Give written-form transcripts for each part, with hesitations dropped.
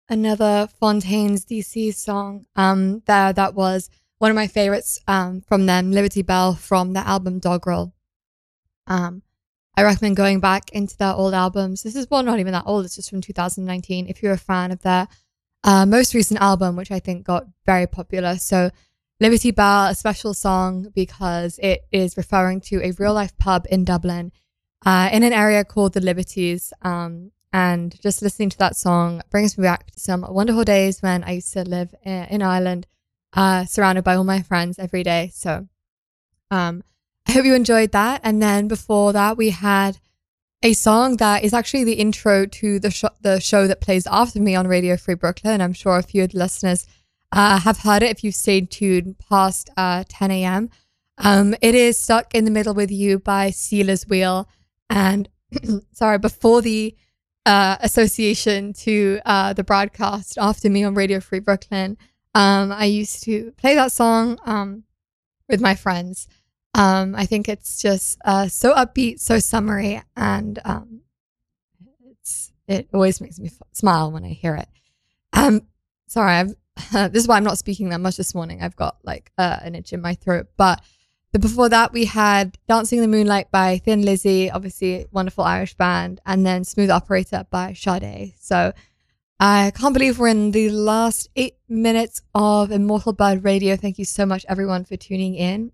another Fontaines DC song. That was one of my favorites from them, Liberty Bell from the album Doggerel. I recommend going back into their old albums. This is, well, not even that old. It's just from 2019. If you're a fan of their most recent album, which I think got very popular. So Liberty Bell, a special song because it is referring to a real life pub in Dublin in an area called the Liberties. And just listening to that song brings me back to some wonderful days when I used to live in Ireland, surrounded by all my friends every day. So I hope you enjoyed that. And then before that, we had a song that is actually the intro to the show that plays after me on Radio Free Brooklyn. I'm sure a few of the listeners have heard it if you've stayed tuned past 10 a.m. It is Stuck in the Middle with You by Sealer's Wheel. And sorry, before the association to the broadcast after me on Radio Free Brooklyn, I used to play that song with my friends. I think it's just so upbeat, so summery, and it always makes me smile when I hear it. Sorry, this is why I'm not speaking that much this morning. I've got like an itch in my throat. But before that, we had Dancing in the Moonlight by Thin Lizzy, obviously wonderful Irish band, and then Smooth Operator by Sade. So I can't believe we're in the last 8 minutes of Immortal Bird Radio. Thank you so much, everyone, for tuning in.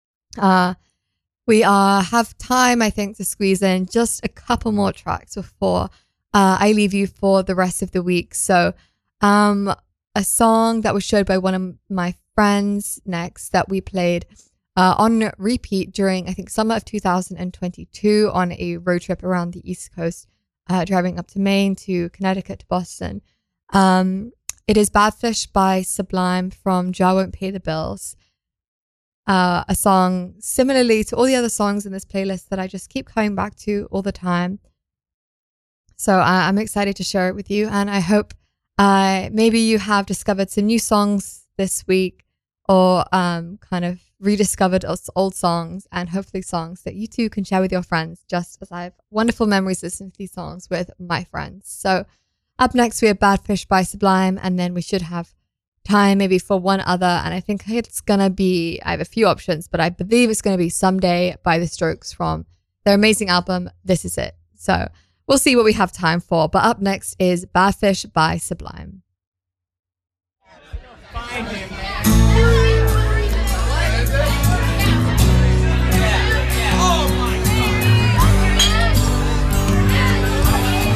We have time, I think, to squeeze in just a couple more tracks before I leave you for the rest of the week. So a song that was showed by one of my friends next that we played on repeat during, I think, summer of 2022 on a road trip around the East Coast, driving up to Maine, to Connecticut, to Boston. It is Bad Fish by Sublime from Jah Won't Pay the Bills. A song similarly to all the other songs in this playlist that I just keep coming back to all the time. So I'm excited to share it with you, and I hope maybe you have discovered some new songs this week, or kind of rediscovered old songs, and hopefully songs that you too can share with your friends, just as I have wonderful memories listening to these songs with my friends. So up next we have Bad Fish by Sublime, and then we should have time maybe for one other, and I think it's gonna be, I have a few options, but I believe it's gonna be Someday by The Strokes from their amazing album This Is It. So we'll see what we have time for, but up next is Bad Fish by Sublime. Find him, man.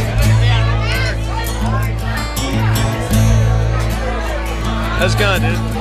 How's it going, dude?